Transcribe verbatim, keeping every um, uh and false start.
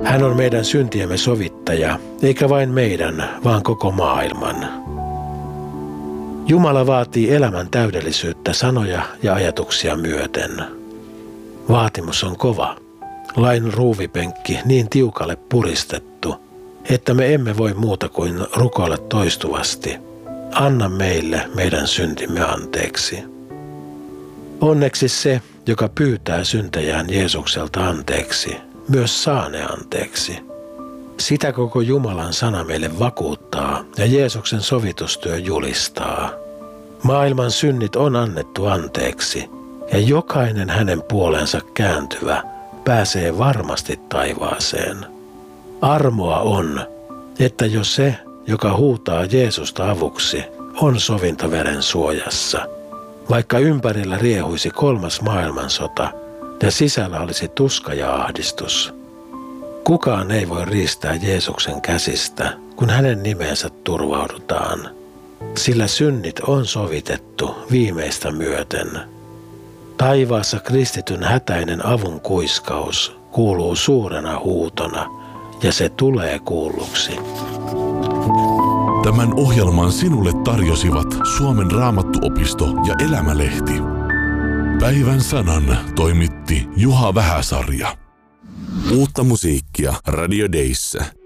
Hän on meidän syntiemme sovittaja, eikä vain meidän, vaan koko maailman. Jumala vaatii elämän täydellisyyttä sanoja ja ajatuksia myöten. Vaatimus on kova. Lain ruuvipenkki niin tiukalle puristettu, että me emme voi muuta kuin rukoilla toistuvasti. Anna meille meidän syntimme anteeksi. Onneksi se, joka pyytää syntejään Jeesukselta anteeksi, myös saa ne anteeksi. Sitä koko Jumalan sana meille vakuuttaa ja Jeesuksen sovitustyö julistaa. Maailman synnit on annettu anteeksi ja jokainen hänen puoleensa kääntyvä pääsee varmasti taivaaseen. Armoa on, että jo se, joka huutaa Jeesusta avuksi, on sovintaveren suojassa. Vaikka ympärillä riehuisi kolmas maailmansota ja sisällä olisi tuska ja ahdistus. Kukaan ei voi riistää Jeesuksen käsistä, kun hänen nimeensä turvaudutaan, sillä synnit on sovitettu viimeistä myöten. Taivaassa kristityn hätäinen avun kuiskaus kuuluu suurena huutona, ja se tulee kuulluksi. Tämän ohjelman sinulle tarjosivat Suomen Raamattuopisto ja Elämälehti. Päivän sanan toimitti Juha Vähäsarja. Uutta musiikkia Radio Dayssä.